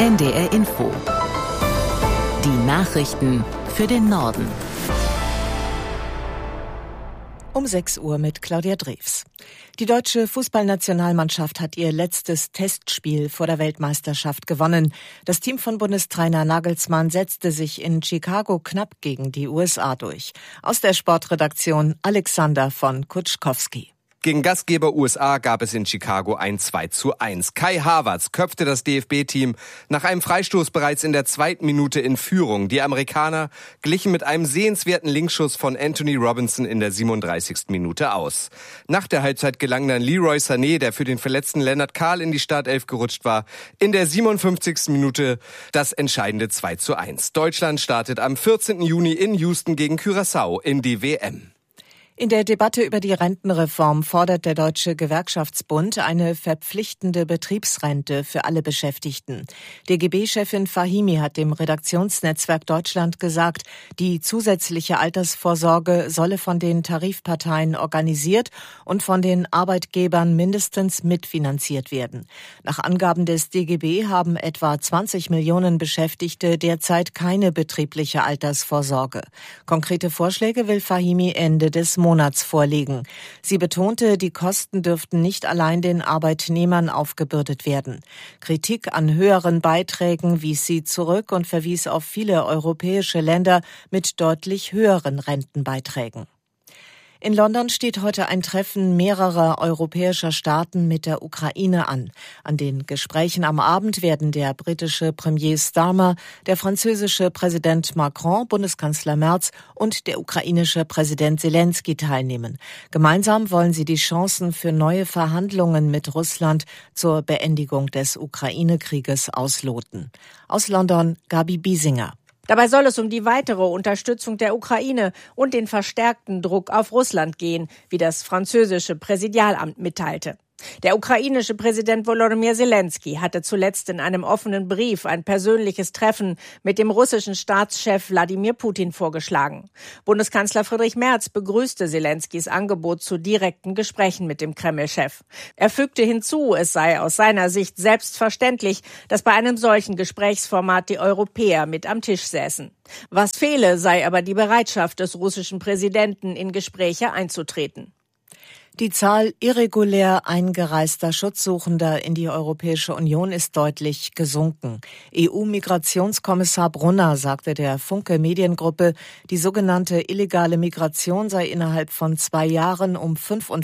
NDR Info. Die Nachrichten für den Norden. Um 6 Uhr mit Claudia Drews. Die deutsche Fußballnationalmannschaft hat ihr letztes Testspiel vor der Weltmeisterschaft gewonnen. Das Team von Bundestrainer Nagelsmann setzte sich in Chicago knapp gegen die USA durch. Aus der Sportredaktion Alexander von Kutschkowski. Gegen Gastgeber USA gab es in Chicago ein 2:1. Kai Havertz köpfte das DFB-Team nach einem Freistoß bereits in der 2. Minute in Führung. Die Amerikaner glichen mit einem sehenswerten Linksschuss von Anthony Robinson in der 37. Minute aus. Nach der Halbzeit gelang dann Leroy Sané, der für den verletzten Lennart Kahl in die Startelf gerutscht war, in der 57. Minute das entscheidende 2:1. Deutschland startet am 14. Juni in Houston gegen Curaçao in die WM. In der Debatte über die Rentenreform fordert der Deutsche Gewerkschaftsbund eine verpflichtende Betriebsrente für alle Beschäftigten. DGB-Chefin Fahimi hat dem Redaktionsnetzwerk Deutschland gesagt, die zusätzliche Altersvorsorge solle von den Tarifparteien organisiert und von den Arbeitgebern mindestens mitfinanziert werden. Nach Angaben des DGB haben etwa 20 Millionen Beschäftigte derzeit keine betriebliche Altersvorsorge. Konkrete Vorschläge will Fahimi Ende des Monats vorlegen. Sie betonte, die Kosten dürften nicht allein den Arbeitnehmern aufgebürdet werden. Kritik an höheren Beiträgen wies sie zurück und verwies auf viele europäische Länder mit deutlich höheren Rentenbeiträgen. In London steht heute ein Treffen mehrerer europäischer Staaten mit der Ukraine an. An den Gesprächen am Abend werden der britische Premier Starmer, der französische Präsident Macron, Bundeskanzler Merz und der ukrainische Präsident Zelensky teilnehmen. Gemeinsam wollen sie die Chancen für neue Verhandlungen mit Russland zur Beendigung des Ukraine-Krieges ausloten. Aus London, Gabi Biesinger. Dabei soll es um die weitere Unterstützung der Ukraine und den verstärkten Druck auf Russland gehen, wie das französische Präsidialamt mitteilte. Der ukrainische Präsident Volodymyr Zelensky hatte zuletzt in einem offenen Brief ein persönliches Treffen mit dem russischen Staatschef Wladimir Putin vorgeschlagen. Bundeskanzler Friedrich Merz begrüßte Zelenskys Angebot zu direkten Gesprächen mit dem Kreml-Chef. Er fügte hinzu, es sei aus seiner Sicht selbstverständlich, dass bei einem solchen Gesprächsformat die Europäer mit am Tisch säßen. Was fehle, sei aber die Bereitschaft des russischen Präsidenten, in Gespräche einzutreten. Die Zahl irregulär eingereister Schutzsuchender in die Europäische Union ist deutlich gesunken. EU-Migrationskommissar Brunner sagte der Funke Mediengruppe, die sogenannte illegale Migration sei innerhalb von 2 Jahren um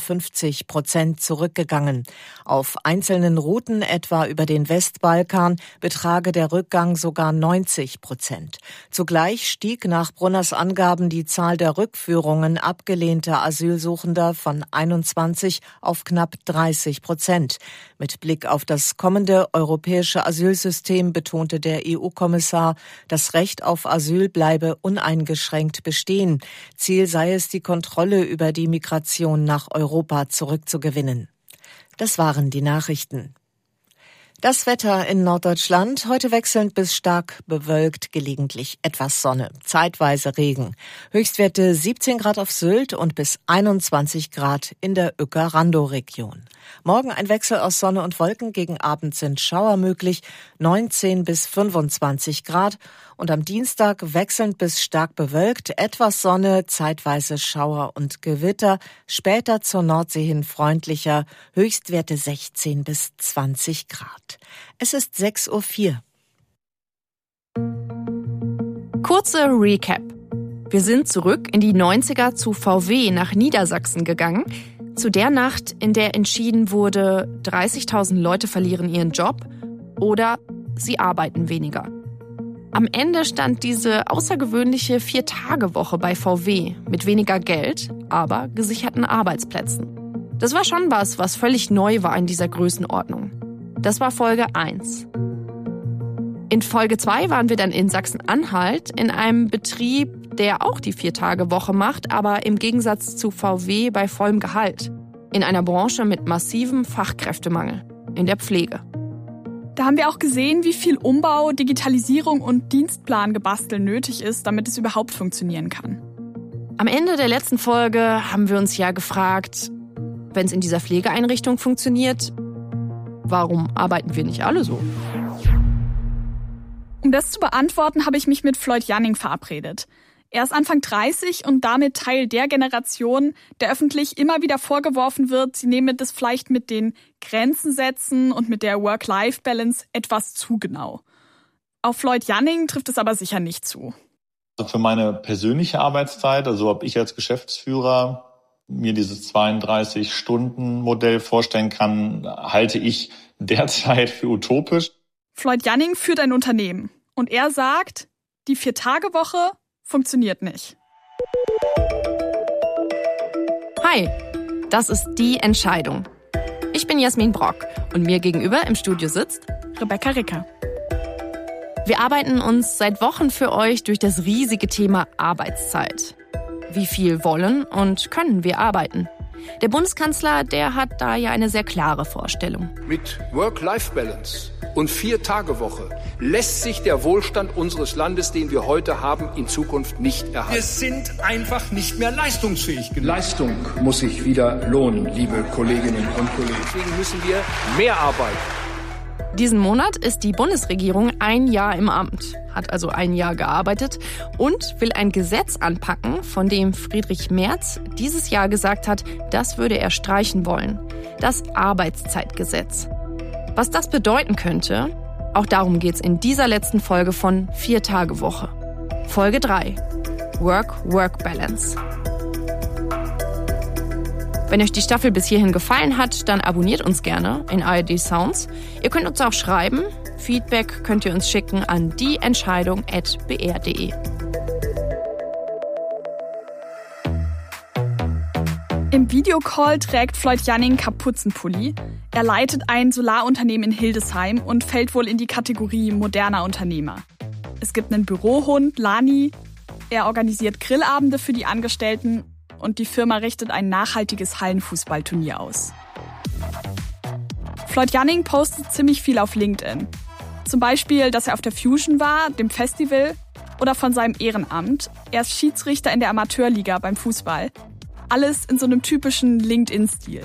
55% zurückgegangen. Auf einzelnen Routen, etwa über den Westbalkan, betrage der Rückgang sogar 90%. Zugleich stieg nach Brunners Angaben die Zahl der Rückführungen abgelehnter Asylsuchender von 21 auf knapp 30%. Mit Blick auf das kommende europäische Asylsystem betonte der EU-Kommissar, das Recht auf Asyl bleibe uneingeschränkt bestehen. Ziel sei es, die Kontrolle über die Migration nach Europa zurückzugewinnen. Das waren die Nachrichten. Das Wetter in Norddeutschland, heute wechselnd bis stark bewölkt, gelegentlich etwas Sonne, zeitweise Regen. Höchstwerte 17 Grad auf Sylt und bis 21 Grad in der Uecker-Randow-Region. Morgen ein Wechsel aus Sonne und Wolken, gegen Abend sind Schauer möglich, 19 bis 25 Grad. Und am Dienstag wechselnd bis stark bewölkt, etwas Sonne, zeitweise Schauer und Gewitter, später zur Nordsee hin freundlicher, Höchstwerte 16 bis 20 Grad. Es ist 6:04 Uhr. Kurze Recap. Wir sind zurück in die 90er zu VW nach Niedersachsen gegangen, zu der Nacht, in der entschieden wurde, 30.000 Leute verlieren ihren Job oder sie arbeiten weniger. Am Ende stand diese außergewöhnliche 4-Tage-Woche bei VW mit weniger Geld, aber gesicherten Arbeitsplätzen. Das war schon was völlig neu war in dieser Größenordnung. Das war Folge 1. In Folge 2 waren wir dann in Sachsen-Anhalt in einem Betrieb, der auch die 4-Tage-Woche macht, aber im Gegensatz zu VW bei vollem Gehalt. In einer Branche mit massivem Fachkräftemangel, in der Pflege. Da haben wir auch gesehen, wie viel Umbau, Digitalisierung und Dienstplangebastel nötig ist, damit es überhaupt funktionieren kann. Am Ende der letzten Folge haben wir uns ja gefragt, wenn es in dieser Pflegeeinrichtung funktioniert, warum arbeiten wir nicht alle so? Um das zu beantworten, habe ich mich mit Floyd Janning verabredet. Er ist Anfang 30 und damit Teil der Generation, der öffentlich immer wieder vorgeworfen wird, sie nehme das vielleicht mit den Grenzen setzen und mit der Work-Life-Balance etwas zu genau. Auf Floyd Janning trifft es aber sicher nicht zu. Also für meine persönliche Arbeitszeit, also ob ich als Geschäftsführer mir dieses 32-Stunden-Modell vorstellen kann, halte ich derzeit für utopisch. Floyd Janning führt ein Unternehmen und er sagt, die 4-Tage-Woche funktioniert nicht. Hi, das ist Die Entscheidung. Ich bin Jasmin Brock und mir gegenüber im Studio sitzt Rebecca Ricker. Wir arbeiten uns seit Wochen für euch durch das riesige Thema Arbeitszeit. Wie viel wollen und können wir arbeiten? Der Bundeskanzler, der hat da ja eine sehr klare Vorstellung. Mit Work-Life-Balance und 4-Tage-Woche lässt sich der Wohlstand unseres Landes, den wir heute haben, in Zukunft nicht erhalten. Wir sind einfach nicht mehr leistungsfähig genug. Leistung muss sich wieder lohnen, liebe Kolleginnen und Kollegen. Deswegen müssen wir mehr arbeiten. Diesen Monat ist die Bundesregierung 1 Jahr im Amt, hat also 1 Jahr gearbeitet und will ein Gesetz anpacken, von dem Friedrich Merz dieses Jahr gesagt hat, das würde er streichen wollen. Das Arbeitszeitgesetz. Was das bedeuten könnte, auch darum geht's in dieser letzten Folge von 4-Tage-Woche. Folge 3. Work-Work-Balance. Wenn euch die Staffel bis hierhin gefallen hat, dann abonniert uns gerne in ARD Sounds. Ihr könnt uns auch schreiben. Feedback könnt ihr uns schicken an dieentscheidung@br.de. Im Videocall trägt Floyd Janning Kapuzenpulli. Er leitet ein Solarunternehmen in Hildesheim und fällt wohl in die Kategorie moderner Unternehmer. Es gibt einen Bürohund, Lani. Er organisiert Grillabende für die Angestellten und die Firma richtet ein nachhaltiges Hallenfußballturnier aus. Floyd Janning postet ziemlich viel auf LinkedIn. Zum Beispiel, dass er auf der Fusion war, dem Festival, oder von seinem Ehrenamt. Er ist Schiedsrichter in der Amateurliga beim Fußball. Alles in so einem typischen LinkedIn-Stil.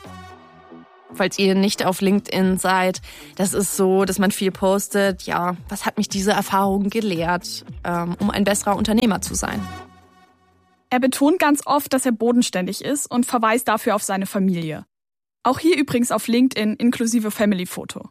Falls ihr nicht auf LinkedIn seid, das ist so, dass man viel postet. Ja, was hat mich diese Erfahrung gelehrt, um ein besserer Unternehmer zu sein? Er betont ganz oft, dass er bodenständig ist und verweist dafür auf seine Familie. Auch hier übrigens auf LinkedIn inklusive Family-Foto.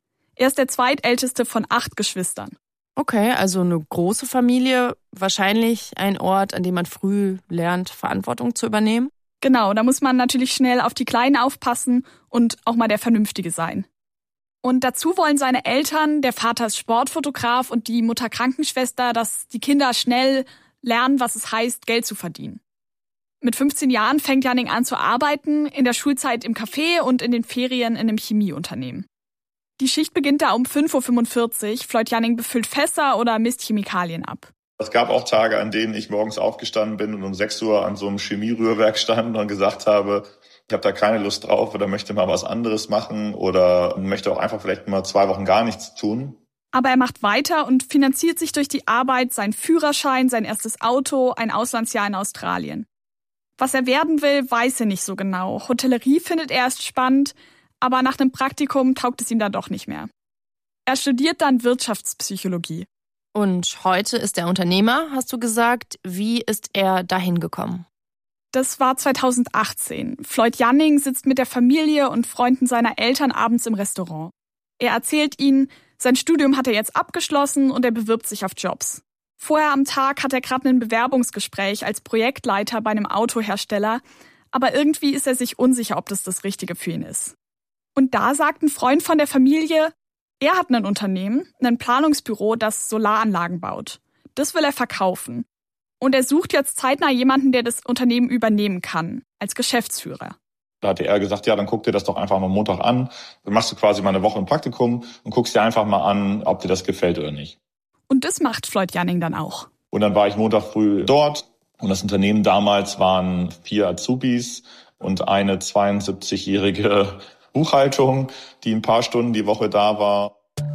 Er ist der zweitälteste von 8 Geschwistern. Okay, also eine große Familie, wahrscheinlich ein Ort, an dem man früh lernt, Verantwortung zu übernehmen. Genau, da muss man natürlich schnell auf die Kleinen aufpassen und auch mal der Vernünftige sein. Und dazu wollen seine Eltern, der Vater ist Sportfotograf und die Mutter Krankenschwester, dass die Kinder schnell lernen, was es heißt, Geld zu verdienen. Mit 15 Jahren fängt Janning an zu arbeiten, in der Schulzeit im Café und in den Ferien in einem Chemieunternehmen. Die Schicht beginnt da um 5.45 Uhr. Floyd Janning befüllt Fässer oder misst Chemikalien ab. Es gab auch Tage, an denen ich morgens aufgestanden bin und um 6 Uhr an so einem Chemierührwerk stand und gesagt habe, ich habe da keine Lust drauf oder möchte mal was anderes machen oder möchte auch einfach vielleicht mal 2 Wochen gar nichts tun. Aber er macht weiter und finanziert sich durch die Arbeit seinen Führerschein, sein erstes Auto, ein Auslandsjahr in Australien. Was er werden will, weiß er nicht so genau. Hotellerie findet er erst spannend, aber nach einem Praktikum taugt es ihm dann doch nicht mehr. Er studiert dann Wirtschaftspsychologie. Und heute ist er Unternehmer, hast du gesagt. Wie ist er dahin gekommen? Das war 2018. Floyd Janning sitzt mit der Familie und Freunden seiner Eltern abends im Restaurant. Er erzählt ihnen, sein Studium hat er jetzt abgeschlossen und er bewirbt sich auf Jobs. Vorher am Tag hat er gerade ein Bewerbungsgespräch als Projektleiter bei einem Autohersteller, aber irgendwie ist er sich unsicher, ob das Richtige für ihn ist. Und da sagt ein Freund von der Familie, er hat ein Unternehmen, ein Planungsbüro, das Solaranlagen baut. Das will er verkaufen. Und er sucht jetzt zeitnah jemanden, der das Unternehmen übernehmen kann, als Geschäftsführer. Da hatte er gesagt, ja, dann guck dir das doch einfach mal Montag an. Dann machst du quasi mal eine Woche ein Praktikum und guckst dir einfach mal an, ob dir das gefällt oder nicht. Und das macht Floyd Janning dann auch. Und dann war ich Montag früh dort und das Unternehmen damals waren 4 Azubis und eine 72-jährige Buchhaltung, die ein paar Stunden die Woche da war.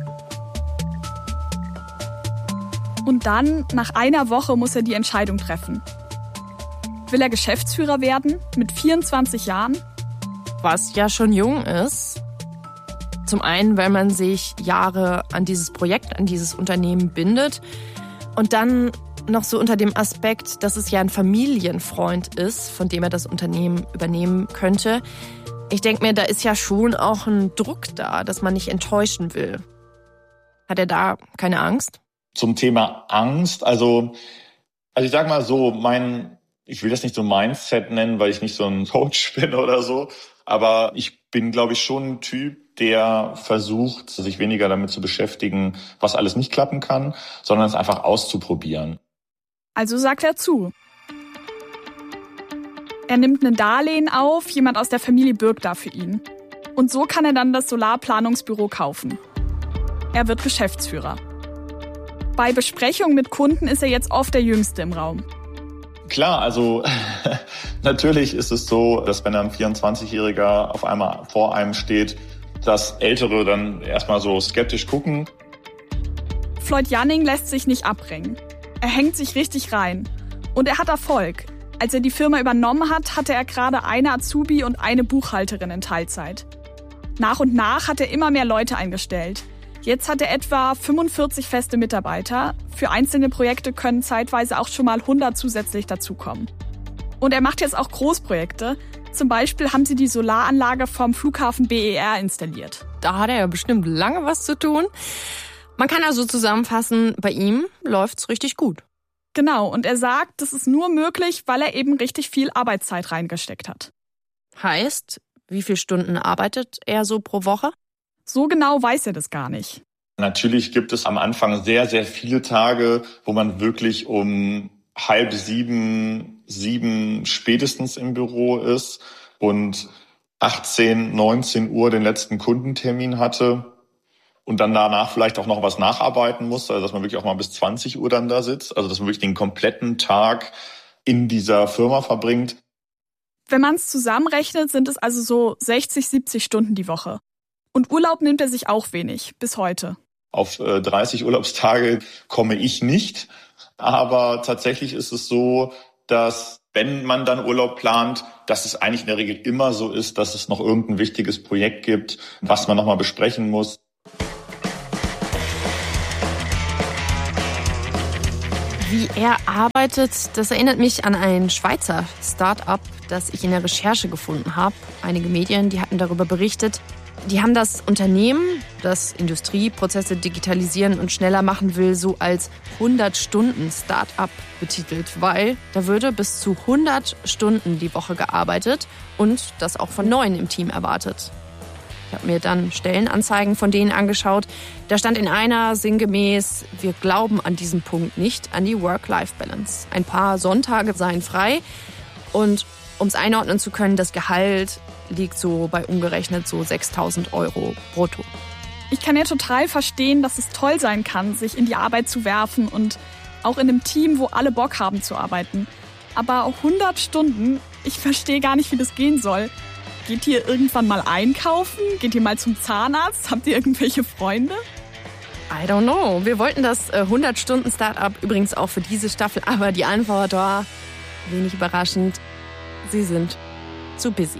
Und dann, nach einer Woche, muss er die Entscheidung treffen. Will er Geschäftsführer werden, mit 24 Jahren? Was ja schon jung ist. Zum einen, weil man sich Jahre an dieses Projekt, an dieses Unternehmen bindet. Und dann noch so unter dem Aspekt, dass es ja ein Familienfreund ist, von dem er das Unternehmen übernehmen könnte. Ich denke mir, da ist ja schon auch ein Druck da, dass man nicht enttäuschen will. Hat er da keine Angst? Zum Thema Angst, also ich sag mal so, ich will das nicht so Mindset nennen, weil ich nicht so ein Coach bin oder so, aber ich bin, glaube ich, schon ein Typ, der versucht, sich weniger damit zu beschäftigen, was alles nicht klappen kann, sondern es einfach auszuprobieren. Also sagt er zu. Er nimmt ein Darlehen auf, jemand aus der Familie bürgt da für ihn. Und so kann er dann das Solarplanungsbüro kaufen. Er wird Geschäftsführer. Bei Besprechungen mit Kunden ist er jetzt oft der Jüngste im Raum. Klar, also natürlich ist es so, dass wenn ein 24-Jähriger auf einmal vor einem steht, dass Ältere dann erstmal so skeptisch gucken. Floyd Janning lässt sich nicht abbringen. Er hängt sich richtig rein. Und er hat Erfolg. Als er die Firma übernommen hat, hatte er gerade eine Azubi und eine Buchhalterin in Teilzeit. Nach und nach hat er immer mehr Leute eingestellt. Jetzt hat er etwa 45 feste Mitarbeiter. Für einzelne Projekte können zeitweise auch schon mal 100 zusätzlich dazukommen. Und er macht jetzt auch Großprojekte. Zum Beispiel haben sie die Solaranlage vom Flughafen BER installiert. Da hat er ja bestimmt lange was zu tun. Man kann also zusammenfassen, bei ihm läuft's richtig gut. Genau, und er sagt, das ist nur möglich, weil er eben richtig viel Arbeitszeit reingesteckt hat. Heißt, wie viele Stunden arbeitet er so pro Woche? So genau weiß er das gar nicht. Natürlich gibt es am Anfang sehr, sehr viele Tage, wo man wirklich um 6:30, 7 spätestens im Büro ist und 18, 19 Uhr den letzten Kundentermin hatte und dann danach vielleicht auch noch was nacharbeiten muss, also dass man wirklich auch mal bis 20 Uhr dann da sitzt, also dass man wirklich den kompletten Tag in dieser Firma verbringt. Wenn man es zusammenrechnet, sind es also so 60, 70 Stunden die Woche. Und Urlaub nimmt er sich auch wenig, bis heute. Auf 30 Urlaubstage komme ich nicht. Aber tatsächlich ist es so, dass wenn man dann Urlaub plant, dass es eigentlich in der Regel immer so ist, dass es noch irgendein wichtiges Projekt gibt, was man nochmal besprechen muss. Wie er arbeitet, das erinnert mich an ein Schweizer Start-up, das ich in der Recherche gefunden habe. Einige Medien, die hatten darüber berichtet. Die haben das Unternehmen, das Industrieprozesse digitalisieren und schneller machen will, so als 100-Stunden-Start-up betitelt, weil da würde bis zu 100 Stunden die Woche gearbeitet und das auch von Neuen im Team erwartet. Ich habe mir dann Stellenanzeigen von denen angeschaut. Da stand in einer sinngemäß, wir glauben an diesem Punkt nicht an die Work-Life-Balance. Ein paar Sonntage seien frei und um es einordnen zu können, das Gehalt liegt so bei umgerechnet so 6.000 € brutto. Ich kann ja total verstehen, dass es toll sein kann, sich in die Arbeit zu werfen und auch in einem Team, wo alle Bock haben zu arbeiten. Aber 100 Stunden, ich verstehe gar nicht, wie das gehen soll. Geht ihr irgendwann mal einkaufen? Geht ihr mal zum Zahnarzt? Habt ihr irgendwelche Freunde? I don't know. Wir wollten das 100-Stunden-Startup übrigens auch für diese Staffel, aber die Antwort war wenig überraschend. Sie sind zu busy.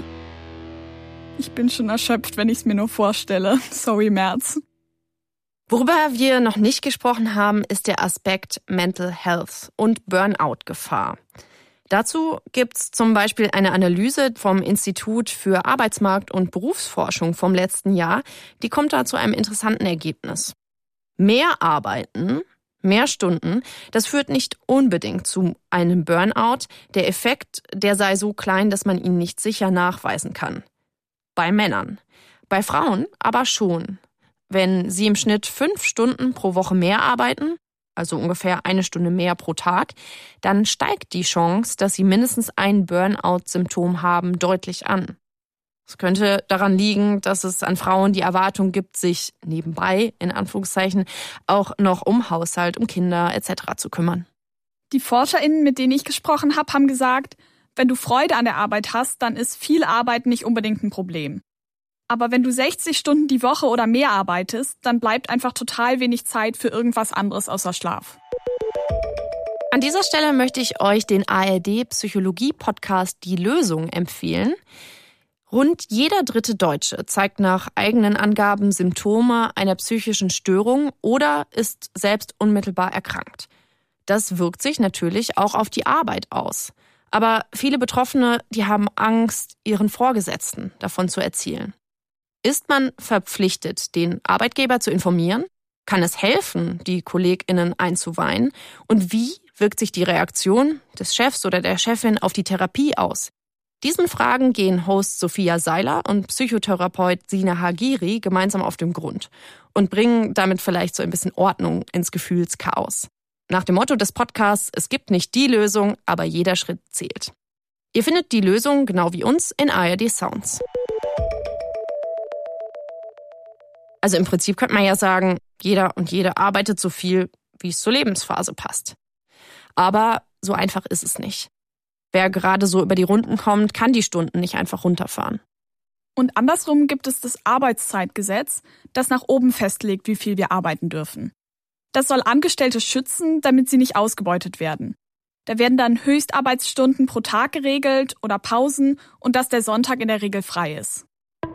Ich bin schon erschöpft, wenn ich es mir nur vorstelle. Sorry, Merz. Worüber wir noch nicht gesprochen haben, ist der Aspekt Mental Health und Burnout-Gefahr. Dazu gibt's zum Beispiel eine Analyse vom Institut für Arbeitsmarkt- und Berufsforschung vom letzten Jahr. Die kommt da zu einem interessanten Ergebnis. Mehr arbeiten, mehr Stunden, das führt nicht unbedingt zu einem Burnout. Der Effekt, der sei so klein, dass man ihn nicht sicher nachweisen kann. Bei Männern. Bei Frauen aber schon. Wenn sie im Schnitt 5 Stunden pro Woche mehr arbeiten, also ungefähr 1 Stunde mehr pro Tag, dann steigt die Chance, dass sie mindestens ein Burnout-Symptom haben, deutlich an. Es könnte daran liegen, dass es an Frauen die Erwartung gibt, sich nebenbei, in Anführungszeichen, auch noch um Haushalt, um Kinder etc. zu kümmern. Die ForscherInnen, mit denen ich gesprochen habe, haben gesagt, wenn du Freude an der Arbeit hast, dann ist viel Arbeit nicht unbedingt ein Problem. Aber wenn du 60 Stunden die Woche oder mehr arbeitest, dann bleibt einfach total wenig Zeit für irgendwas anderes außer Schlaf. An dieser Stelle möchte ich euch den ARD-Psychologie-Podcast Die Lösung empfehlen. Rund jeder dritte Deutsche zeigt nach eigenen Angaben Symptome einer psychischen Störung oder ist selbst unmittelbar erkrankt. Das wirkt sich natürlich auch auf die Arbeit aus. Aber viele Betroffene, die haben Angst, ihren Vorgesetzten davon zu erzählen. Ist man verpflichtet, den Arbeitgeber zu informieren? Kann es helfen, die KollegInnen einzuweihen? Und wie wirkt sich die Reaktion des Chefs oder der Chefin auf die Therapie aus? Diesen Fragen gehen Host Sophia Seiler und Psychotherapeut Sina Hagiri gemeinsam auf den Grund und bringen damit vielleicht so ein bisschen Ordnung ins Gefühlschaos. Nach dem Motto des Podcasts: Es gibt nicht die Lösung, aber jeder Schritt zählt. Ihr findet die Lösung, genau wie uns, in ARD Sounds. Also im Prinzip könnte man ja sagen, jeder und jede arbeitet so viel, wie es zur Lebensphase passt. Aber so einfach ist es nicht. Wer gerade so über die Runden kommt, kann die Stunden nicht einfach runterfahren. Und andersrum gibt es das Arbeitszeitgesetz, das nach oben festlegt, wie viel wir arbeiten dürfen. Das soll Angestellte schützen, damit sie nicht ausgebeutet werden. Da werden dann Höchstarbeitsstunden pro Tag geregelt oder Pausen und dass der Sonntag in der Regel frei ist.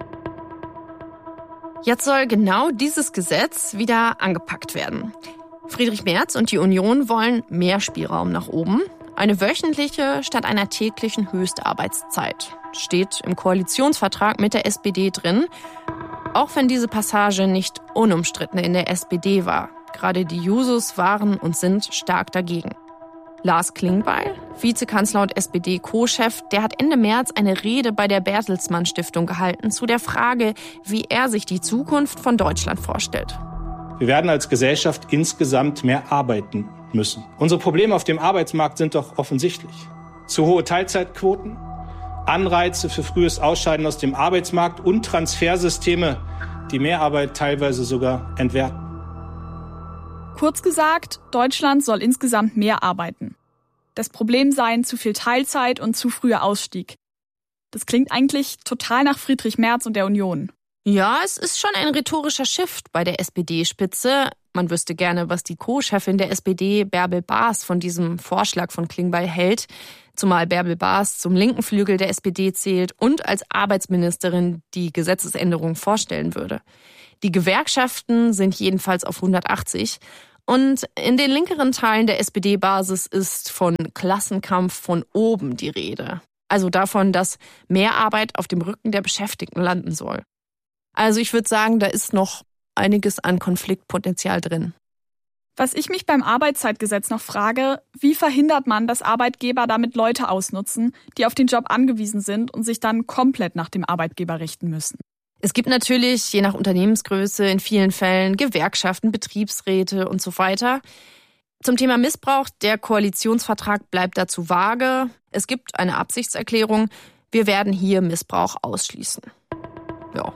Jetzt soll genau dieses Gesetz wieder angepackt werden. Friedrich Merz und die Union wollen mehr Spielraum nach oben. Eine wöchentliche statt einer täglichen Höchstarbeitszeit. Steht im Koalitionsvertrag mit der SPD drin. Auch wenn diese Passage nicht unumstritten in der SPD war. Gerade die Jusos waren und sind stark dagegen. Lars Klingbeil, Vizekanzler und SPD-Co-Chef, der hat Ende März eine Rede bei der Bertelsmann Stiftung gehalten zu der Frage, wie er sich die Zukunft von Deutschland vorstellt. Wir werden als Gesellschaft insgesamt mehr arbeiten müssen. Unsere Probleme auf dem Arbeitsmarkt sind doch offensichtlich. Zu hohe Teilzeitquoten, Anreize für frühes Ausscheiden aus dem Arbeitsmarkt und Transfersysteme, die Mehrarbeit teilweise sogar entwerten. Kurz gesagt, Deutschland soll insgesamt mehr arbeiten. Das Problem seien zu viel Teilzeit und zu früher Ausstieg. Das klingt eigentlich total nach Friedrich Merz und der Union. Ja, es ist schon ein rhetorischer Shift bei der SPD-Spitze. Man wüsste gerne, was die Co-Chefin der SPD, Bärbel Baas, von diesem Vorschlag von Klingbeil hält. Zumal Bärbel Baas zum linken Flügel der SPD zählt und als Arbeitsministerin die Gesetzesänderung vorstellen würde. Die Gewerkschaften sind jedenfalls auf 180. Und in den linkeren Teilen der SPD-Basis ist von Klassenkampf von oben die Rede. Also davon, dass mehr Arbeit auf dem Rücken der Beschäftigten landen soll. Also ich würde sagen, da ist noch einiges an Konfliktpotenzial drin. Was ich mich beim Arbeitszeitgesetz noch frage, wie verhindert man, dass Arbeitgeber damit Leute ausnutzen, die auf den Job angewiesen sind und sich dann komplett nach dem Arbeitgeber richten müssen? Es gibt natürlich, je nach Unternehmensgröße, in vielen Fällen Gewerkschaften, Betriebsräte und so weiter. Zum Thema Missbrauch, der Koalitionsvertrag bleibt dazu vage. Es gibt eine Absichtserklärung, wir werden hier Missbrauch ausschließen. Ja.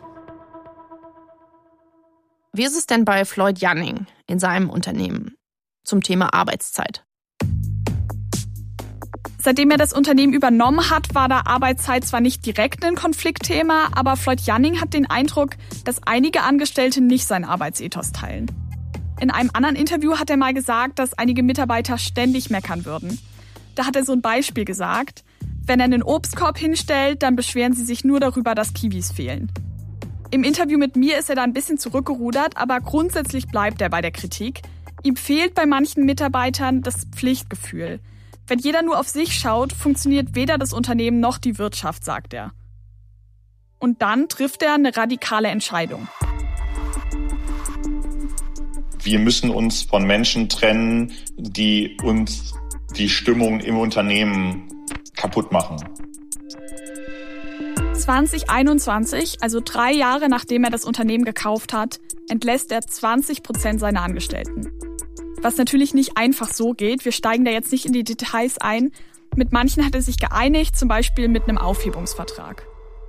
Wie ist es denn bei Floyd Janning in seinem Unternehmen zum Thema Arbeitszeit? Seitdem er das Unternehmen übernommen hat, war da Arbeitszeit zwar nicht direkt ein Konfliktthema, aber Floyd Janning hat den Eindruck, dass einige Angestellte nicht sein Arbeitsethos teilen. In einem anderen Interview hat er mal gesagt, dass einige Mitarbeiter ständig meckern würden. Da hat er so ein Beispiel gesagt: Wenn er einen Obstkorb hinstellt, dann beschweren sie sich nur darüber, dass Kiwis fehlen. Im Interview mit mir ist er da ein bisschen zurückgerudert, aber grundsätzlich bleibt er bei der Kritik. Ihm fehlt bei manchen Mitarbeitern das Pflichtgefühl. Wenn jeder nur auf sich schaut, funktioniert weder das Unternehmen noch die Wirtschaft, sagt er. Und dann trifft er eine radikale Entscheidung. Wir müssen uns von Menschen trennen, die uns die Stimmung im Unternehmen kaputt machen. 2021, also 3 Jahre nachdem er das Unternehmen gekauft hat, entlässt er 20% seiner Angestellten. Was natürlich nicht einfach so geht, wir steigen da jetzt nicht in die Details ein. Mit manchen hat er sich geeinigt, zum Beispiel mit einem Aufhebungsvertrag.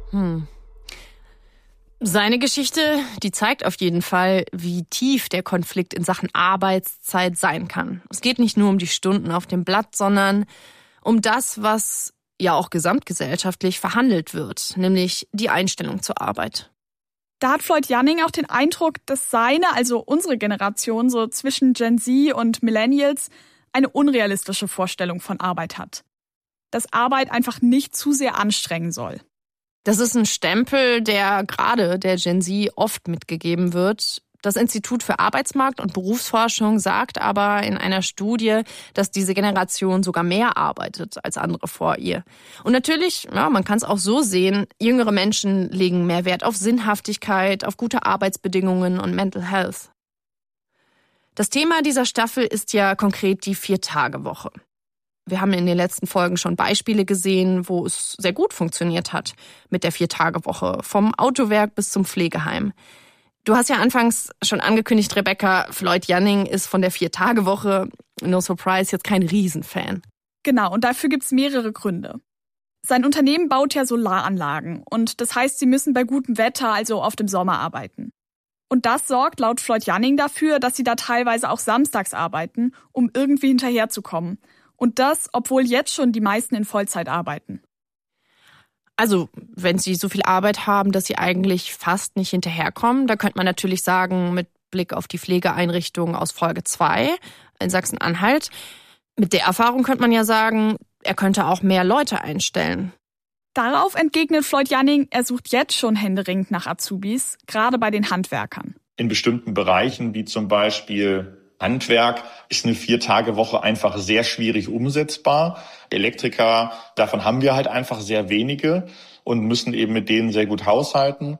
Seine Geschichte, die zeigt auf jeden Fall, wie tief der Konflikt in Sachen Arbeitszeit sein kann. Es geht nicht nur um die Stunden auf dem Blatt, sondern um das, was ja auch gesamtgesellschaftlich verhandelt wird, nämlich die Einstellung zur Arbeit. Da hat Floyd Janning auch den Eindruck, dass seine, also unsere Generation, so zwischen Gen Z und Millennials, eine unrealistische Vorstellung von Arbeit hat. Dass Arbeit einfach nicht zu sehr anstrengen soll. Das ist ein Stempel, der gerade der Gen Z oft mitgegeben wird. Das Institut für Arbeitsmarkt und Berufsforschung sagt aber in einer Studie, dass diese Generation sogar mehr arbeitet als andere vor ihr. Und natürlich, ja, man kann es auch so sehen, jüngere Menschen legen mehr Wert auf Sinnhaftigkeit, auf gute Arbeitsbedingungen und Mental Health. Das Thema dieser Staffel ist ja konkret die 4-Tage-Woche. Wir haben in den letzten Folgen schon Beispiele gesehen, wo es sehr gut funktioniert hat mit der 4-Tage-Woche, vom Autowerk bis zum Pflegeheim. Du hast ja anfangs schon angekündigt, Rebecca, Floyd Janning ist von der 4-Tage-Woche, no surprise, jetzt kein Riesenfan. Genau, und dafür gibt's mehrere Gründe. Sein Unternehmen baut ja Solaranlagen und das heißt, sie müssen bei gutem Wetter, also oft im Sommer, arbeiten. Und das sorgt laut Floyd Janning dafür, dass sie da teilweise auch samstags arbeiten, um irgendwie hinterherzukommen. Und das, obwohl jetzt schon die meisten in Vollzeit arbeiten. Also, wenn sie so viel Arbeit haben, dass sie eigentlich fast nicht hinterherkommen, da könnte man natürlich sagen, mit Blick auf die Pflegeeinrichtungen aus Folge 2 in Sachsen-Anhalt, mit der Erfahrung könnte man ja sagen, er könnte auch mehr Leute einstellen. Darauf entgegnet Floyd Janning, er sucht jetzt schon händeringend nach Azubis, gerade bei den Handwerkern. In bestimmten Bereichen, wie zum Beispiel Handwerk, ist eine 4-Tage-Woche einfach sehr schwierig umsetzbar. Elektriker, davon haben wir halt einfach sehr wenige und müssen eben mit denen sehr gut haushalten.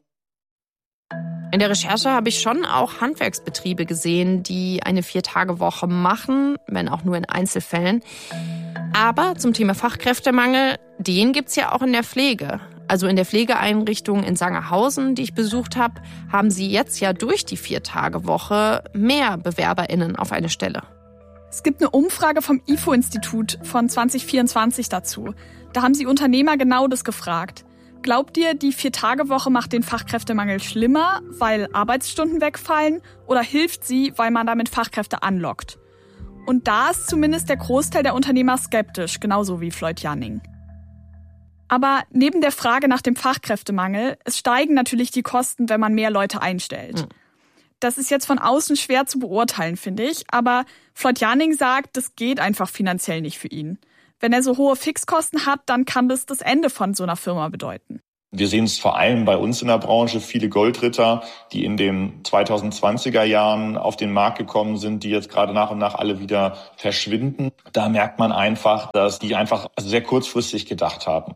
In der Recherche habe ich schon auch Handwerksbetriebe gesehen, die eine 4-Tage-Woche machen, wenn auch nur in Einzelfällen. Aber zum Thema Fachkräftemangel, den gibt's ja auch in der Pflege. Also in der Pflegeeinrichtung in Sangerhausen, die ich besucht habe, haben sie jetzt ja durch die 4-Tage-Woche mehr BewerberInnen auf eine Stelle. Es gibt eine Umfrage vom IFO-Institut von 2024 dazu. Da haben sie Unternehmer genau das gefragt. Glaubt ihr, die 4-Tage-Woche macht den Fachkräftemangel schlimmer, weil Arbeitsstunden wegfallen, oder hilft sie, weil man damit Fachkräfte anlockt? Und da ist zumindest der Großteil der Unternehmer skeptisch, genauso wie Floyd Janning. Aber neben der Frage nach dem Fachkräftemangel, es steigen natürlich die Kosten, wenn man mehr Leute einstellt. Das ist jetzt von außen schwer zu beurteilen, finde ich. Aber Floyd Janning sagt, das geht einfach finanziell nicht für ihn. Wenn er so hohe Fixkosten hat, dann kann das das Ende von so einer Firma bedeuten. Wir sehen es vor allem bei uns in der Branche, viele Goldritter, die in den 2020er Jahren auf den Markt gekommen sind, die jetzt gerade nach und nach alle wieder verschwinden. Da merkt man einfach, dass die einfach sehr kurzfristig gedacht haben.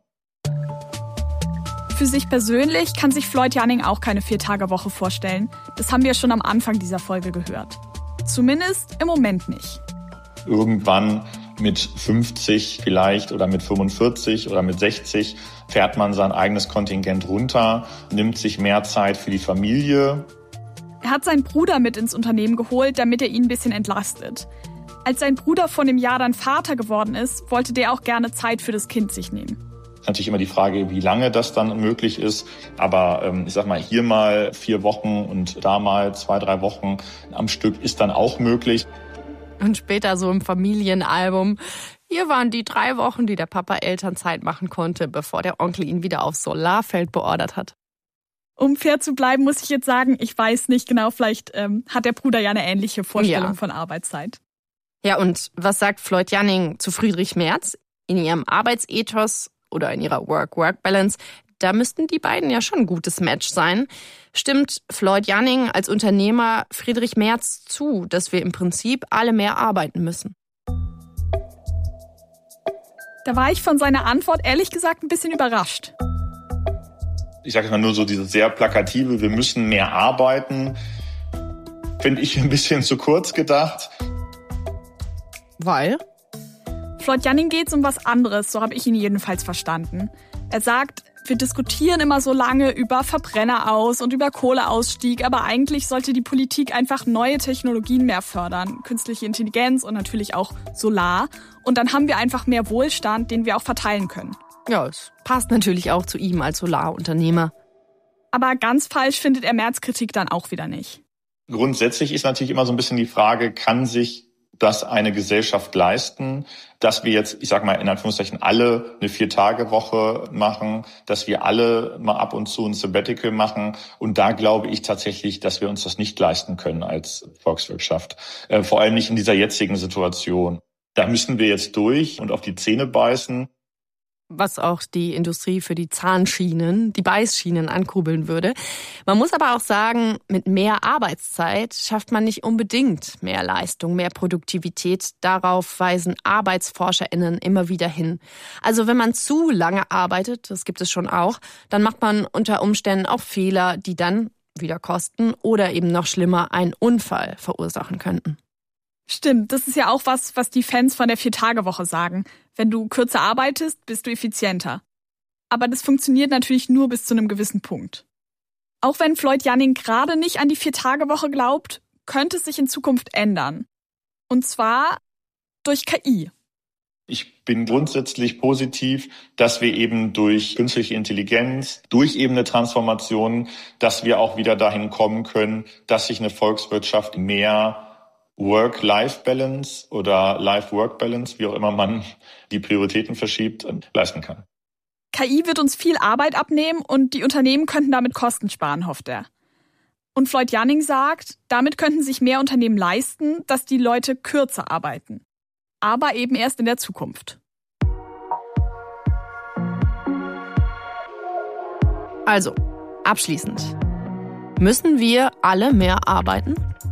Für sich persönlich kann sich Floyd Janning auch keine 4-Tage-Woche vorstellen. Das haben wir schon am Anfang dieser Folge gehört. Zumindest im Moment nicht. Irgendwann mit 50 vielleicht oder mit 45 oder mit 60 fährt man sein eigenes Kontingent runter, nimmt sich mehr Zeit für die Familie. Er hat seinen Bruder mit ins Unternehmen geholt, damit er ihn ein bisschen entlastet. Als sein Bruder vor einem Jahr dann Vater geworden ist, wollte der auch gerne Zeit für das Kind sich nehmen. Natürlich immer die Frage, wie lange das dann möglich ist. Aber ich sag mal, hier mal 4 Wochen und da mal 2-3 Wochen am Stück ist dann auch möglich. Und später so im Familienalbum. Hier waren die 3 Wochen, die der Papa Elternzeit machen konnte, bevor der Onkel ihn wieder aufs Solarfeld beordert hat. Um fair zu bleiben, muss ich jetzt sagen, ich weiß nicht genau, vielleicht hat der Bruder ja eine ähnliche Vorstellung von Arbeitszeit. Ja, und was sagt Floyd Janning zu Friedrich Merz? In ihrem Arbeitsethos oder in ihrer Work-Work-Balance, da müssten die beiden ja schon ein gutes Match sein. Stimmt Floyd Janning als Unternehmer Friedrich Merz zu, dass wir im Prinzip alle mehr arbeiten müssen? Da war ich von seiner Antwort ehrlich gesagt ein bisschen überrascht. Ich sage mal nur so dieses sehr plakative, wir müssen mehr arbeiten, finde ich ein bisschen zu kurz gedacht. Weil? Floyd Janning geht's um was anderes, so habe ich ihn jedenfalls verstanden. Er sagt, wir diskutieren immer so lange über Verbrenner aus und über Kohleausstieg, aber eigentlich sollte die Politik einfach neue Technologien mehr fördern, künstliche Intelligenz und natürlich auch Solar. Und dann haben wir einfach mehr Wohlstand, den wir auch verteilen können. Ja, es passt natürlich auch zu ihm als Solarunternehmer. Aber ganz falsch findet er Merz Kritik dann auch wieder nicht. Grundsätzlich ist natürlich immer so ein bisschen die Frage, kann sich das eine Gesellschaft leisten, dass wir jetzt, ich sag mal in Anführungszeichen, alle eine 4-Tage-Woche machen, dass wir alle mal ab und zu ein Sabbatical machen. Und da glaube ich tatsächlich, dass wir uns das nicht leisten können als Volkswirtschaft. Vor allem nicht in dieser jetzigen Situation. Da müssen wir jetzt durch und auf die Zähne beißen. was auch die Industrie für die Zahnschienen, die Beißschienen ankurbeln würde. Man muss aber auch sagen, mit mehr Arbeitszeit schafft man nicht unbedingt mehr Leistung, mehr Produktivität. Darauf weisen ArbeitsforscherInnen immer wieder hin. Also wenn man zu lange arbeitet, das gibt es schon auch, dann macht man unter Umständen auch Fehler, die dann wieder kosten oder eben noch schlimmer einen Unfall verursachen könnten. Stimmt, das ist ja auch was die Fans von der 4-Tage-Woche sagen. Wenn du kürzer arbeitest, bist du effizienter. Aber das funktioniert natürlich nur bis zu einem gewissen Punkt. Auch wenn Floyd Janning gerade nicht an die 4-Tage-Woche glaubt, könnte es sich in Zukunft ändern. Und zwar durch KI. Ich bin grundsätzlich positiv, dass wir eben durch künstliche Intelligenz, durch eben eine Transformation, dass wir auch wieder dahin kommen können, dass sich eine Volkswirtschaft mehr Work-Life-Balance oder Life-Work-Balance, wie auch immer man die Prioritäten verschiebt, leisten kann. KI wird uns viel Arbeit abnehmen und die Unternehmen könnten damit Kosten sparen, hofft er. Und Floyd Janning sagt, damit könnten sich mehr Unternehmen leisten, dass die Leute kürzer arbeiten. Aber eben erst in der Zukunft. Also, abschließend. Müssen wir alle mehr arbeiten?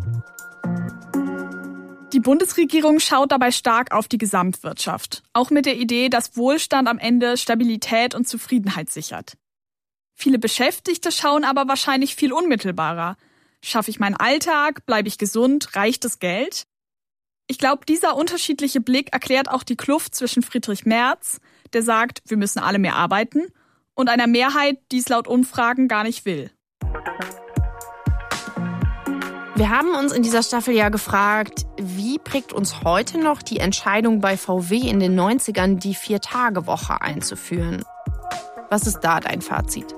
Die Bundesregierung schaut dabei stark auf die Gesamtwirtschaft, auch mit der Idee, dass Wohlstand am Ende Stabilität und Zufriedenheit sichert. Viele Beschäftigte schauen aber wahrscheinlich viel unmittelbarer. Schaffe ich meinen Alltag? Bleibe ich gesund? Reicht das Geld? Ich glaube, dieser unterschiedliche Blick erklärt auch die Kluft zwischen Friedrich Merz, der sagt, wir müssen alle mehr arbeiten, und einer Mehrheit, die es laut Umfragen gar nicht will. Wir haben uns in dieser Staffel ja gefragt, wie prägt uns heute noch die Entscheidung bei VW in den 90ern, die 4-Tage-Woche einzuführen? Was ist da dein Fazit?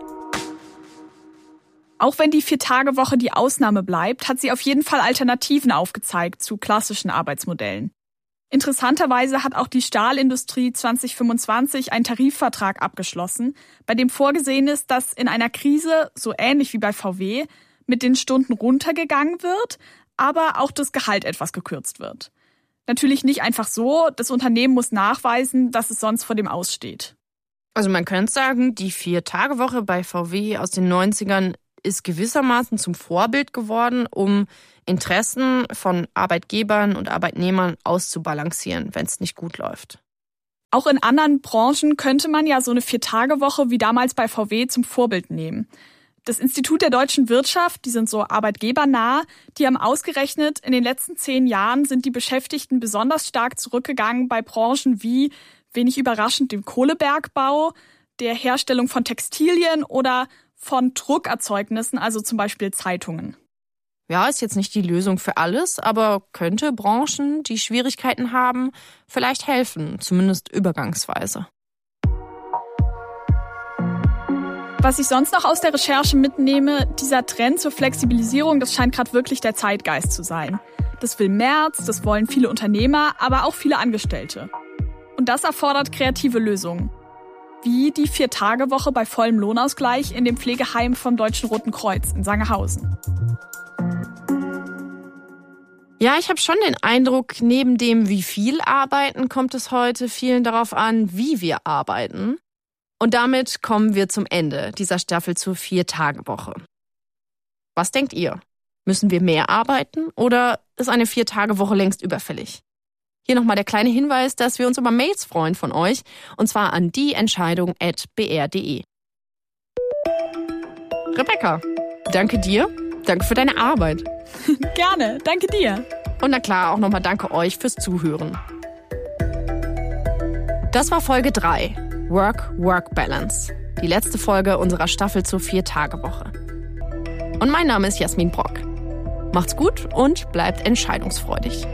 Auch wenn die 4-Tage-Woche die Ausnahme bleibt, hat sie auf jeden Fall Alternativen aufgezeigt zu klassischen Arbeitsmodellen. Interessanterweise hat auch die Stahlindustrie 2025 einen Tarifvertrag abgeschlossen, bei dem vorgesehen ist, dass in einer Krise, so ähnlich wie bei VW, mit den Stunden runtergegangen wird, aber auch das Gehalt etwas gekürzt wird. Natürlich nicht einfach so, das Unternehmen muss nachweisen, dass es sonst vor dem aussteht. Also man könnte sagen, die 4-Tage-Woche bei VW aus den 90ern ist gewissermaßen zum Vorbild geworden, um Interessen von Arbeitgebern und Arbeitnehmern auszubalancieren, wenn es nicht gut läuft. Auch in anderen Branchen könnte man ja so eine 4-Tage-Woche wie damals bei VW zum Vorbild nehmen. Das Institut der deutschen Wirtschaft, die sind so arbeitgebernah, die haben ausgerechnet, in den letzten 10 Jahren sind die Beschäftigten besonders stark zurückgegangen bei Branchen wie, wenig überraschend, dem Kohlebergbau, der Herstellung von Textilien oder von Druckerzeugnissen, also zum Beispiel Zeitungen. Ja, ist jetzt nicht die Lösung für alles, aber könnte Branchen, die Schwierigkeiten haben, vielleicht helfen, zumindest übergangsweise. Was ich sonst noch aus der Recherche mitnehme, dieser Trend zur Flexibilisierung, das scheint gerade wirklich der Zeitgeist zu sein. Das will Merz, das wollen viele Unternehmer, aber auch viele Angestellte. Und das erfordert kreative Lösungen. Wie die 4-Tage-Woche bei vollem Lohnausgleich in dem Pflegeheim vom Deutschen Roten Kreuz in Sangerhausen. Ja, ich habe schon den Eindruck, neben dem, wie viel arbeiten, kommt es heute vielen darauf an, wie wir arbeiten. Und damit kommen wir zum Ende dieser Staffel zur 4-Tage-Woche. Was denkt ihr? Müssen wir mehr arbeiten oder ist eine 4-Tage-Woche längst überfällig? Hier nochmal der kleine Hinweis, dass wir uns über Mails freuen von euch, und zwar an dieentscheidung@br.de. Rebecca, danke dir, danke für deine Arbeit. Gerne, danke dir. Und na klar, auch nochmal danke euch fürs Zuhören. Das war Folge 3, Work-Balance, die letzte Folge unserer Staffel zur 4-Tage-Woche. Und mein Name ist Jasmin Brock. Macht's gut und bleibt entscheidungsfreudig.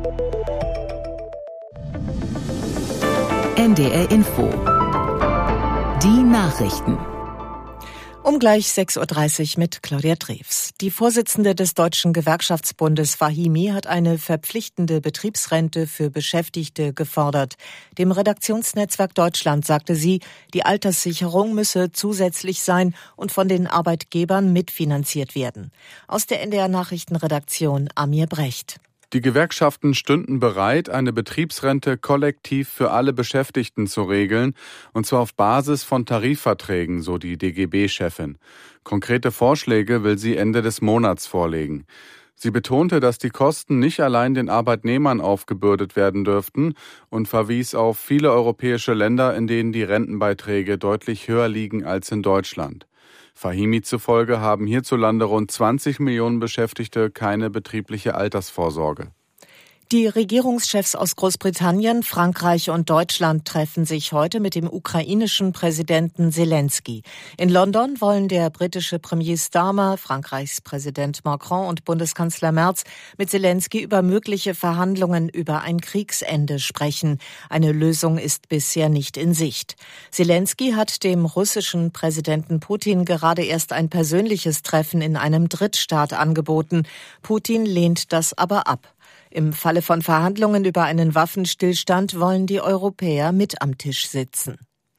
NDR Info. Die Nachrichten. Um gleich 6.30 Uhr mit Claudia Drews. Die Vorsitzende des Deutschen Gewerkschaftsbundes Fahimi hat eine verpflichtende Betriebsrente für Beschäftigte gefordert. Dem Redaktionsnetzwerk Deutschland sagte sie, die Alterssicherung müsse zusätzlich sein und von den Arbeitgebern mitfinanziert werden. Aus der NDR Nachrichtenredaktion Amir Brecht. Die Gewerkschaften stünden bereit, eine Betriebsrente kollektiv für alle Beschäftigten zu regeln, und zwar auf Basis von Tarifverträgen, so die DGB-Chefin. Konkrete Vorschläge will sie Ende des Monats vorlegen. Sie betonte, dass die Kosten nicht allein den Arbeitnehmern aufgebürdet werden dürften und verwies auf viele europäische Länder, in denen die Rentenbeiträge deutlich höher liegen als in Deutschland. Fahimi zufolge haben hierzulande rund 20 Millionen Beschäftigte keine betriebliche Altersvorsorge. Die Regierungschefs aus Großbritannien, Frankreich und Deutschland treffen sich heute mit dem ukrainischen Präsidenten Zelensky. In London wollen der britische Premier Starmer, Frankreichs Präsident Macron und Bundeskanzler Merz mit Zelensky über mögliche Verhandlungen über ein Kriegsende sprechen. Eine Lösung ist bisher nicht in Sicht. Zelensky hat dem russischen Präsidenten Putin gerade erst ein persönliches Treffen in einem Drittstaat angeboten. Putin lehnt das aber ab. Im Falle von Verhandlungen über einen Waffenstillstand wollen die Europäer mit am Tisch sitzen.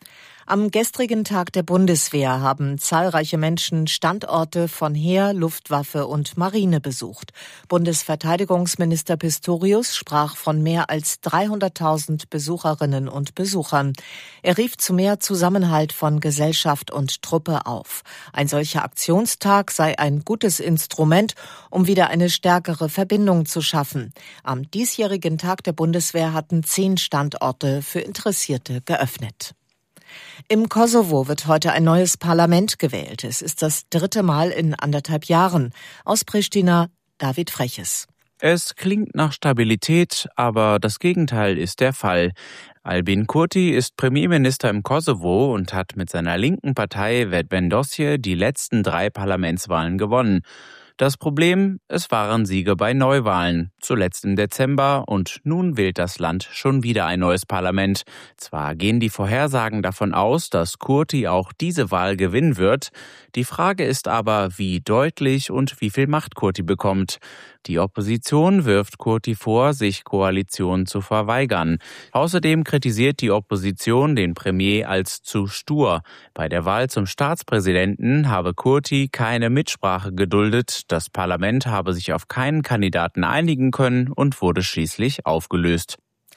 Am gestrigen Tag der Bundeswehr haben zahlreiche Menschen Standorte von Heer, Luftwaffe und Marine besucht. Bundesverteidigungsminister Pistorius sprach von mehr als 300.000 Besucherinnen und Besuchern. Er rief zu mehr Zusammenhalt von Gesellschaft und Truppe auf. Ein solcher Aktionstag sei ein gutes Instrument, um wieder eine stärkere Verbindung zu schaffen. Am diesjährigen Tag der Bundeswehr hatten 10 Standorte für Interessierte geöffnet. Im Kosovo wird heute ein neues Parlament gewählt. Es ist das 3. Mal in 1,5 Jahren. Aus Pristina, David Freches. Es klingt nach Stabilität, aber das Gegenteil ist der Fall. Albin Kurti ist Premierminister im Kosovo und hat mit seiner linken Partei Vetëvendosje die letzten 3 Parlamentswahlen gewonnen. Das Problem, es waren Siege bei Neuwahlen, zuletzt im Dezember, und nun wählt das Land schon wieder ein neues Parlament. Zwar gehen die Vorhersagen davon aus, dass Kurti auch diese Wahl gewinnen wird. Die Frage ist aber, wie deutlich und wie viel Macht Kurti bekommt. Die Opposition wirft Kurti vor, sich Koalitionen zu verweigern. Außerdem kritisiert die Opposition den Premier als zu stur. Bei der Wahl zum Staatspräsidenten habe Kurti keine Mitsprache geduldet. Das Parlament habe sich auf keinen Kandidaten einigen können und wurde schließlich aufgelöst.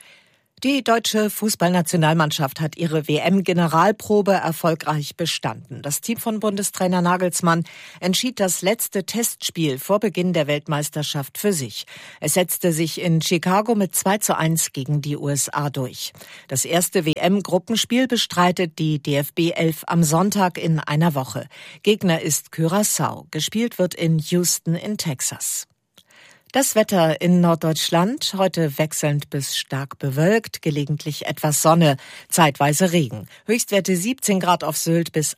Die deutsche Fußballnationalmannschaft hat ihre WM-Generalprobe erfolgreich bestanden. Das Team von Bundestrainer Nagelsmann entschied das letzte Testspiel vor Beginn der Weltmeisterschaft für sich. Es setzte sich in Chicago mit 2:1 gegen die USA durch. Das erste WM-Gruppenspiel bestreitet die DFB 11 am Sonntag in einer Woche. Gegner ist Curaçao. Gespielt wird in Houston in Texas. Das Wetter in Norddeutschland, heute wechselnd bis stark bewölkt, gelegentlich etwas Sonne, zeitweise Regen. Höchstwerte 17 Grad auf Sylt bis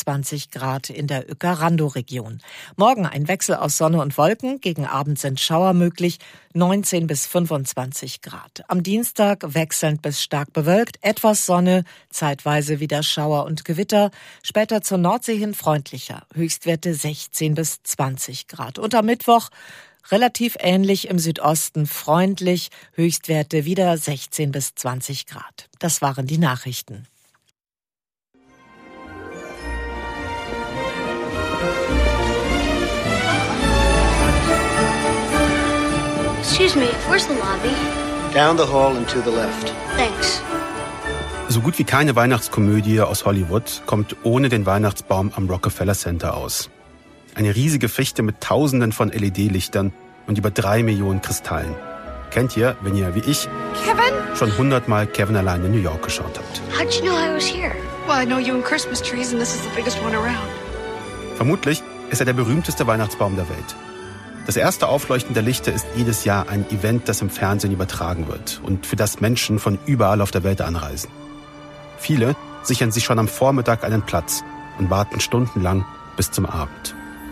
21 Grad in der Uecker-Randow-Region. Morgen ein Wechsel aus Sonne und Wolken, gegen Abend sind Schauer möglich, 19 bis 25 Grad. Am Dienstag wechselnd bis stark bewölkt, etwas Sonne, zeitweise wieder Schauer und Gewitter, später zur Nordsee hin freundlicher, Höchstwerte 16 bis 20 Grad. Und am Mittwoch relativ ähnlich im Südosten, freundlich, Höchstwerte wieder 16 bis 20 Grad. Das waren die Nachrichten. Excuse me, where's the lobby? Down the hall and to the left. Thanks. So gut wie keine Weihnachtskomödie aus Hollywood kommt ohne den Weihnachtsbaum am Rockefeller Center aus. Eine riesige Fichte mit Tausenden von LED-Lichtern und über 3 Millionen Kristallen. Kennt ihr, wenn ihr, wie ich, Kevin? schon 100-mal Kevin allein in New York geschaut habt? How'd you know I was here? Well, I know you in Christmas trees and this is the biggest one around. Vermutlich ist er der berühmteste Weihnachtsbaum der Welt. Das erste Aufleuchten der Lichter ist jedes Jahr ein Event, das im Fernsehen übertragen wird und für das Menschen von überall auf der Welt anreisen. Viele sichern sich schon am Vormittag einen Platz und warten stundenlang bis zum Abend.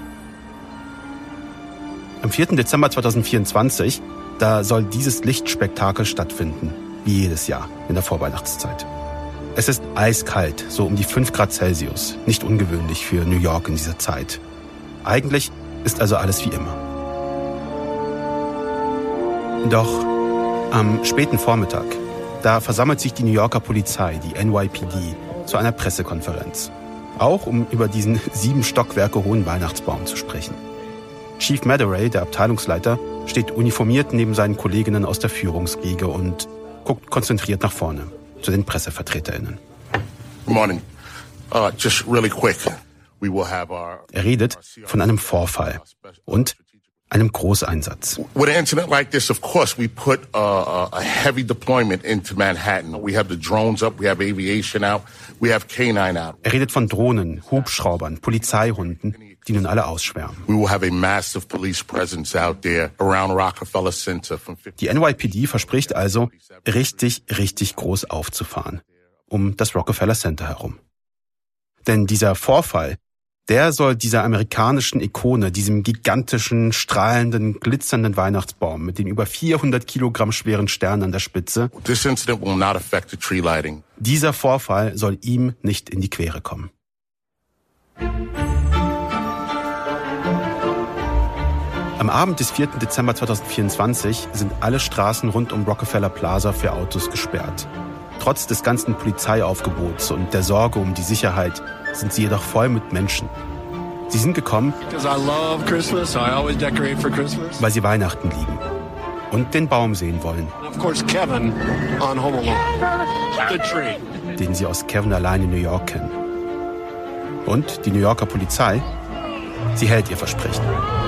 Am 4. Dezember 2024, da soll dieses Lichtspektakel stattfinden, wie jedes Jahr in der Vorweihnachtszeit. Es ist eiskalt, so um die 5 Grad Celsius, nicht ungewöhnlich für New York in dieser Zeit. Eigentlich ist also alles wie immer. Doch am späten Vormittag, da versammelt sich die New Yorker Polizei, die NYPD, zu einer Pressekonferenz. Auch um über diesen 7 Stockwerke hohen Weihnachtsbaum zu sprechen. Chief Madaray, der Abteilungsleiter, steht uniformiert neben seinen Kolleginnen aus der Führungsriege und guckt konzentriert nach vorne zu den PressevertreterInnen. Good morning. Just really quick. Er redet von einem Vorfall und einem Großeinsatz. With an incident like this, of course, we put a heavy deployment into Manhattan. We have the drones up, we have aviation out, we have K9 out. Er redet von Drohnen, Hubschraubern, Polizeihunden, die nun alle ausschwärmen. We will have a massive police presence out there around Rockefeller Center. Die NYPD verspricht also, richtig groß aufzufahren, um das Rockefeller Center herum. Denn dieser Vorfall, der soll dieser amerikanischen Ikone, diesem gigantischen, strahlenden, glitzernden Weihnachtsbaum mit den über 400 Kilogramm schweren Sternen an der Spitze, dieser Vorfall soll ihm nicht in die Quere kommen. Am Abend des 4. Dezember 2024 sind alle Straßen rund um Rockefeller Plaza für Autos gesperrt. Trotz des ganzen Polizeiaufgebots und der Sorge um die Sicherheit sind sie jedoch voll mit Menschen. Sie sind gekommen, weil sie Weihnachten lieben und den Baum sehen wollen, den sie aus Kevin allein in New York kennen. Und die New Yorker Polizei, sie hält ihr Versprechen.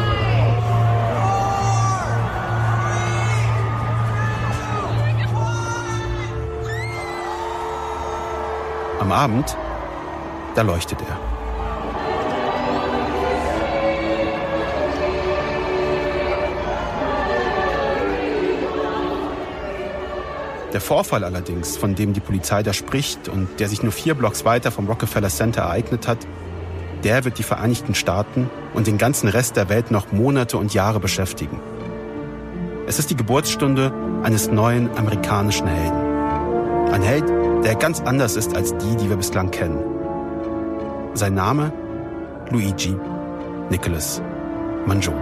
Am Abend, da leuchtet er. Der Vorfall allerdings, von dem die Polizei da spricht und der sich nur 4 Blocks weiter vom Rockefeller Center ereignet hat, der wird die Vereinigten Staaten und den ganzen Rest der Welt noch Monate und Jahre beschäftigen. Es ist die Geburtsstunde eines neuen amerikanischen Helden. Ein Held, der ganz anders ist als die wir bislang kennen. Sein Name? Luigi Nicholas Mangione.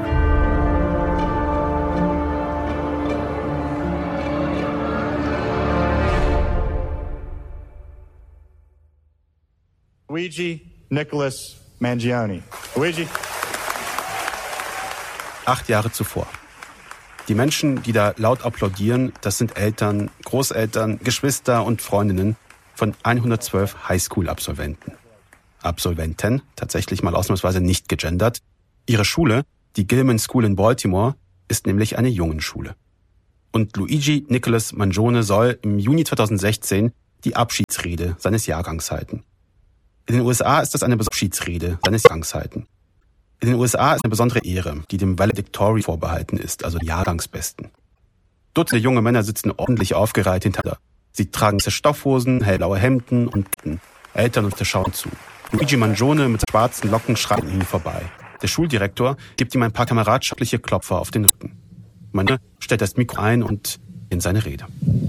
Luigi Nicholas Mangione. Luigi. 8 Jahre zuvor. Die Menschen, die da laut applaudieren, das sind Eltern, Großeltern, Geschwister und Freundinnen von 112 Highschool-Absolventen. Absolventen, tatsächlich mal ausnahmsweise nicht gegendert. Ihre Schule, die Gilman School in Baltimore, ist nämlich eine Jungenschule. Und Luigi Nicholas Mangione soll im Juni 2016 die Abschiedsrede seines Jahrgangs halten. In den USA ist das eine Abschiedsrede seines Jahrgangs halten. In den USA ist eine besondere Ehre, die dem Valedictorian vorbehalten ist, also Jahrgangsbesten. Dutzende junge Männer sitzen ordentlich aufgereiht hinter. Sie tragen Stoffhosen, hellblaue Hemden und Ketten. Eltern und schauen zu. Luigi Mangione mit schwarzen Locken schreit an ihnen vorbei. Der Schuldirektor gibt ihm ein paar kameradschaftliche Klopfer auf den Rücken. Mangione stellt das Mikro ein und in seine Rede.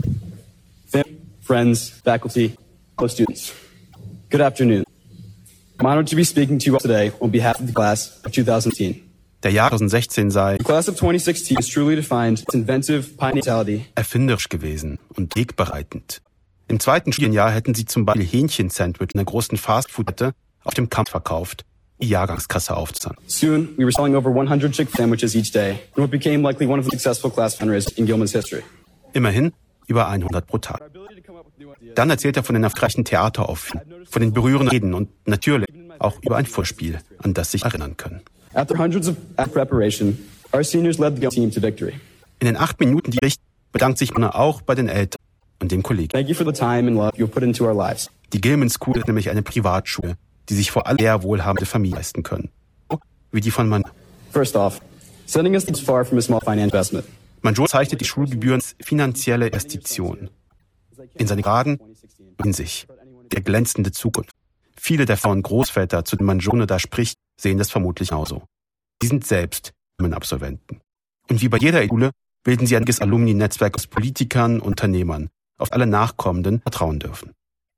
Friends, faculty, fellow students. Good afternoon. I'm honored to be speaking to you today on behalf of the class of 2016. Der Jahr 2016 sei The class of 2016 is truly defined as inventive pioneering, erfinderisch gewesen und wegbereitend. Im zweiten Studienjahr hätten sie zum Beispiel Hähnchen-Sandwich in einer großen Fastfood-Kette auf dem Campus verkauft, die Jahrgangskasse aufzuzahlen. Soon, we were selling over 100 chicken sandwiches each day, and what became likely one of the successful class fundraisers in Gilman's history. Immerhin über 100 pro Tag. Dann erzählt er von den erfolgreichen Theateraufführungen, von den berührenden Reden und natürlich auch über ein Vorspiel, an das sich erinnern können. After hundreds of preparation, our seniors led the team to victory. In den 8 Minuten die Bericht bedankt sich Mangione auch bei den Eltern und den Kollegen. Thank you for the time and love you put into our lives. Die Gilman School ist nämlich eine Privatschule, die sich vor allem sehr wohlhabende Familien leisten können. Wie die von Mangione. First off, sending us is far from a small financial investment. Mangione zeichnet die Schulgebühren als finanzielle Investition in seine Graden, in sich, der glänzende Zukunft. Viele der Frauen Großväter, zu denen Mangione da spricht, sehen das vermutlich genauso. Sie sind selbst Absolventen. Und wie bei jeder Schule bilden sie ein Alumni-Netzwerk aus Politikern, Unternehmern, auf alle Nachkommenden vertrauen dürfen.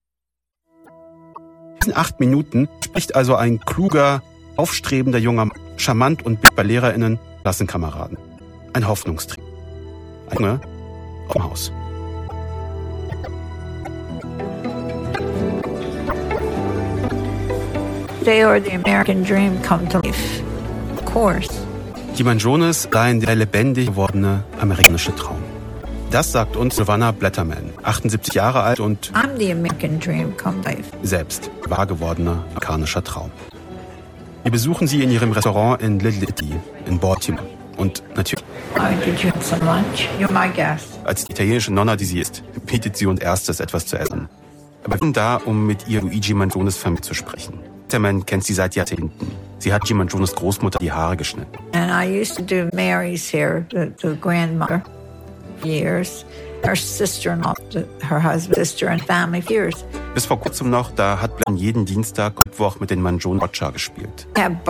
In diesen 8 Minuten spricht also ein kluger, aufstrebender junger Mann, charmant und bei LehrerInnen, Klassenkameraden. Ein Hoffnungsträger. Ein Junge auf dem Haus. Today or the American dream come to life. Of course. Die Manjones seien der lebendig gewordene amerikanische Traum. Das sagt uns Savannah Blatterman, 78 Jahre alt und I'm the American dream come life. Selbst wahr gewordener amerikanischer Traum. Wir besuchen sie in ihrem Restaurant in Little Italy in Baltimore. Und natürlich, Did you have some lunch? You're my guest. Als die italienische Nonna, die sie ist, bietet sie uns erstes etwas zu essen. Aber wir sind da, um mit ihr Luigi Manjones Familie zu sprechen. Blatterman kennt sie seit Jahrzehnten. Sie hat Luigi Manjones Großmutter die Haare geschnitten. And I used to do Mary's hair, the grandmother, years. Her sister-in-law, her husband's sister and family for years. Bis vor kurzem noch, da hat Blatterman jeden Dienstag und Mittwoch mit den Manjone Boccia gespielt.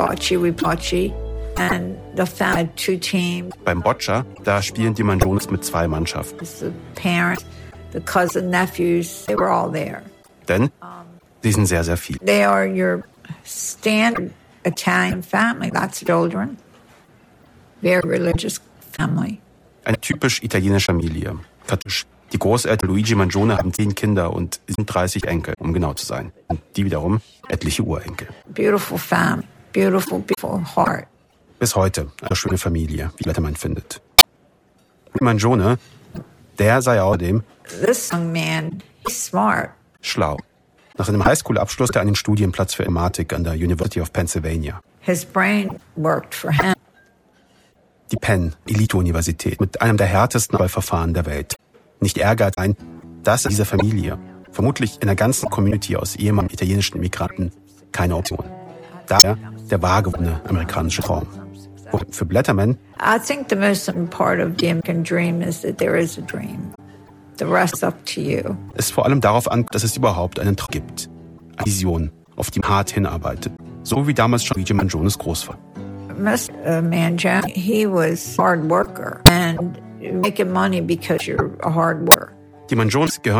And the family had 2 teams. Beim Boccia, da spielen die Manjones mit 2 Mannschaften. The parents, the cousin, nephews, they were all there. Denn sie sind sehr, sehr viel. They are your standard Italian family. Lots of children. Very religious family. Eine typisch italienische Familie. Katholisch. Die Großeltern Luigi Manjone haben 10 Kinder und 37 Enkel, um genau zu sein. Und die wiederum etliche Urenkel. Beautiful family. Beautiful, beautiful heart. Bis heute eine schöne Familie, wie Blatterman findet. Luigi Manjone, der sei außerdem This young man, he's smart. Schlau. Nach einem Highschool-Abschluss hat er einen Studienplatz für Informatik an der University of Pennsylvania. His brain worked for him. Die Penn Elite-Universität mit einem der härtesten Wahlverfahren der Welt. Nicht Ehrgeiz sein, das ist dieser Familie, vermutlich in der ganzen Community aus ehemaligen italienischen Immigranten, keine Option. Daher der wahrgewordene amerikanische Traum. Und für Blatterman, I think the most important part of the American dream is that there is a dream. The rest up to you. Es vor allem darauf an, dass es überhaupt einen Traum gibt. Eine Vision, auf die man hart hinarbeitet. So wie damals schon Luigi Manjones Großvater. Mr. Mangione, he was a hard worker and making money because you're a hard worker. Die Manjones gehören